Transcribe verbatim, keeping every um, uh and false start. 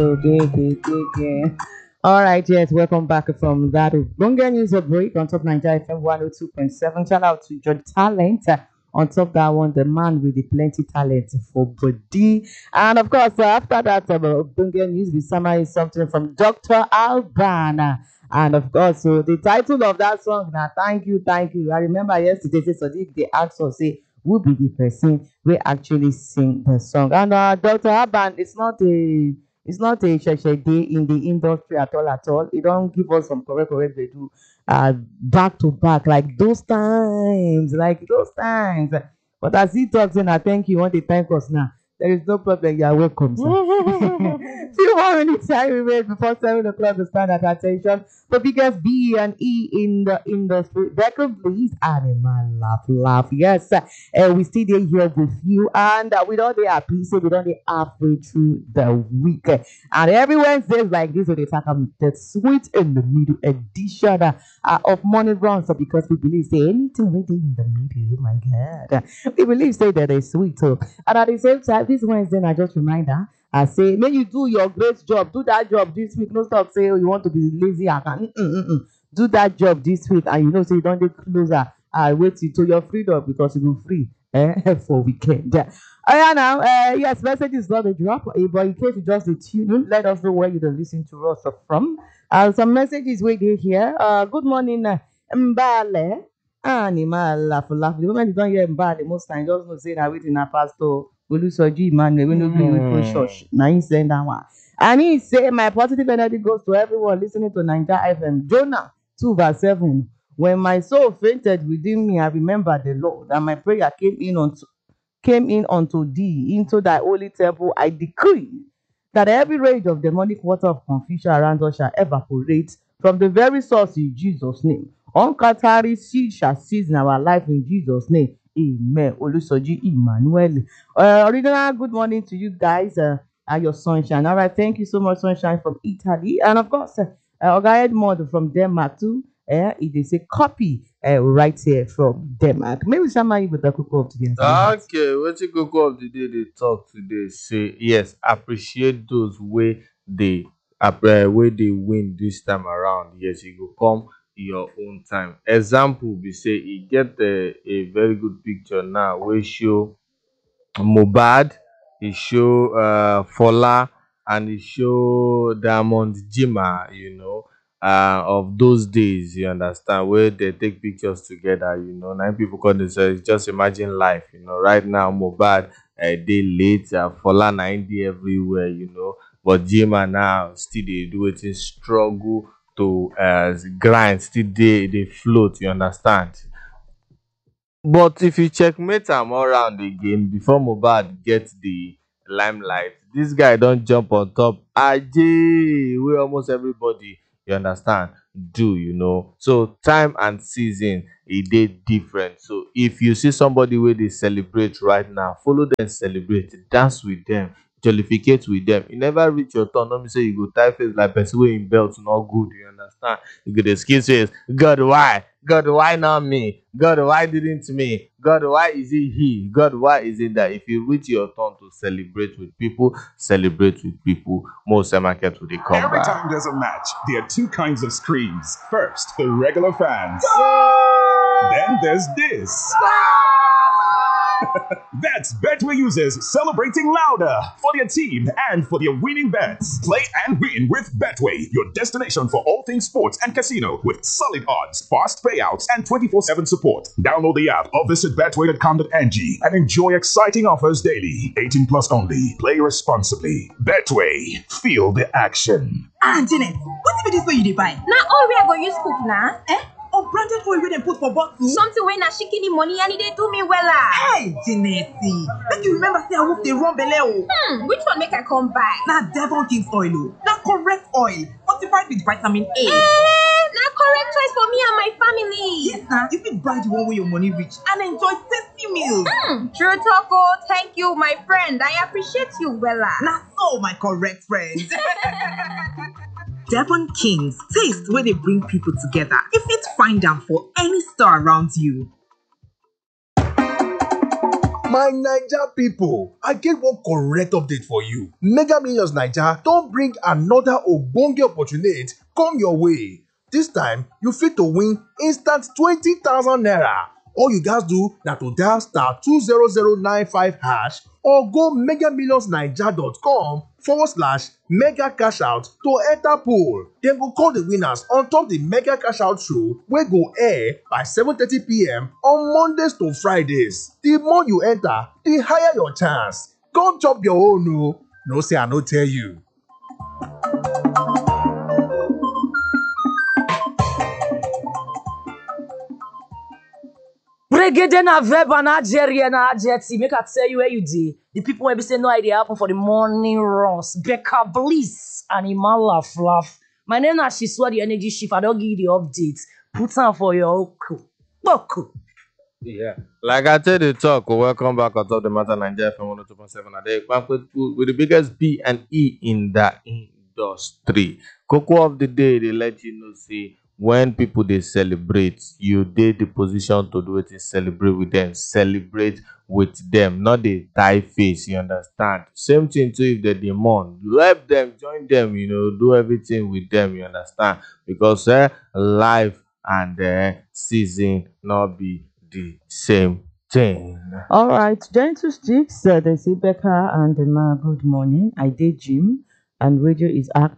Okay, okay, okay, okay. All right, yes, welcome back from that Bunga News of Break on top Nigeria F M one oh two point seven. Shout out to John Talent. Uh, on top that one, the man with the plenty talent for body. And of course, uh, after that, uh, Bunga News, we summarize something from Doctor Alban. And of course, so the title of that song now, thank you, thank you. I remember yesterday, say, Sadiq, they asked us, say, who be the person we actually sing the song? And uh, Doctor Alban, it's not a it's not a sheshe day in the industry at all at all. It don't give us some correct correct they do uh back to back like those times, like those times. But as he talks in, I thank you. Want to thank us now. There is no problem. You are welcome, sir. Few more minutes time we wait before seven o'clock to stand at attention. But because B and E in the industry, Beckham, please, animal laugh, laugh. Yes, sir. Uh, we still there here with you, and uh, we don't they happy, so we don't they halfway through the week. And every Wednesdays like this, so they talk about the sweet in the middle edition uh, uh, of morning run. So because we believe say anything we do in the middle, oh my God, uh, we believe say that they sweet. So and at the same time, this Wednesday, I just reminder. I say, may you do your great job. Do that job this week. No stop say, oh, you want to be lazy. I can mm, mm, mm. Do that job this week, and you know, so you don't get closer. I wait till your freedom because you will free eh, for weekend. Yeah. Oh, yeah, now, uh, yes, message is not a drop, uh, but in case you just a tune in, let us know where you don't listen to us from. Uh, some messages waiting here. Uh, good morning, uh, Mbale. Animal laugh, laugh. The moment you don't hear Mbale, most times just know say that waiting a pastor. Olusoji Emmanuel, we no be with church. Now he send that one. And he say, my positive energy goes to everyone listening to Nigeria F M. Jonah two verse seven. When my soul fainted within me, I remembered the Lord, and my prayer came in unto came in unto thee, into thy holy temple. I decree that every rage of demonic water of confusion around us shall evaporate from the very source in Jesus' name. Uncatary seed shall cease in our life in Jesus' name. Amen. Olusoji Emmanuel. Uh, original good morning to you guys. Uh, uh, your sunshine. All right, thank you so much, sunshine from Italy, and of course, uh, Oga Edmond from Denmark too. Uh, it is a copy uh, right here from Denmark. Maybe somebody with a cook of today. Okay, what you go of the day they talk today say yes, appreciate those way they uh, way they win this time around. Yes, you go come your own time. Example, we say you get a, a very good picture now. We show Mobad, he show uh, Fola, and he show Diamond Jima, you know, uh, of those days, you understand, where they take pictures together, you know. Nine people call themselves, just imagine life, you know. Right now, Mobad, a day late, uh, Fola na India everywhere, you know. But Jima now still they do it in struggle to uh, grind, still they, they float, you understand. But if you checkmate am all round again before Mohbad get the limelight, this guy don jump on top Ajay wey almost everybody, you understand, do, you know. So time and season e dey different. So if you see somebody wey dey celebrate right now, follow dem celebrate, dance with dem, jollificate with dem. E never reach your turn, no mean say you go tie face like person wey im belt no good, you understand. You go dey skin face, God why? God, why not me? God, why didn't me? God, why is it he? God, why is it that? If you reach your turn to celebrate with people, celebrate with people. Most market will they come Every back. time there's a match, there are two kinds of screams. First, the regular fans. Then there's this. That's Betway users celebrating louder for their team and for their winning bets. Play and win with Betway, your destination for all things sports and casino, with solid odds, fast payouts, and twenty-four seven support. Download the app or visit betway dot com dot n g and enjoy exciting offers daily. eighteen plus only. Play responsibly. Betway. Feel the action. Ah, Janet, what be this way you dey buy? Na all we are going to use cook na. Eh? Unbranded oil wey dem put for bottle? Something wey na shikini money and e dey do me wella. Hey, Janet, make you remember say I wolf dey run belle o. Hmm, which one make I come buy? Na Devon King's oil o. Na correct oil, fortified with vitamin A. Eh, na correct choice for me and my family. Yes na, you fit buy the one wey your money reach and enjoy tasty meals. Hmm, true talk o. Thank you, my friend. I appreciate you wella. Na so, my correct friend. Devon Kings, taste where they bring people together. You fit find them for any store around you. My Naija people, I get one correct update for you. Mega Millions Naija don bring another ogbonge opportunity come your way. This time, you fit to win instant twenty thousand naira. All you guys do na to dial star two zero zero nine five hash or go megamillionsnaija.com forward slash mega cash out to enter pool. Dem go call the winners on top the mega cash out show wey go air by seven thirty p m on Mondays to Fridays. The more you enter, the higher your chance. Come chop your own o. No say I no tell you. Regede na verb and adjective na adjective. Make I tell you where you did. The people will be saying no idea happen for the morning runs. Becca Bliss and Iman laugh laugh. My name is Shiswa, the energy shift. I don't give you the updates. Put on for your oku. Boku. Yeah, like I tell the talk, welcome back on top the matter Nigeria F M one oh two point seven. A day with, with the biggest B and E in the industry. Cocoa of the day, they let you know, see, when people they celebrate, you did the position to do it and celebrate with them. Celebrate with them, not the tie face, you understand? Same thing too if they demand. Help them, join them, you know, do everything with them, you understand? Because uh, life and uh, season not be the same thing. All right, gentle sticks. Uh, they say Becca and Emma, good morning. I did gym and radio is active.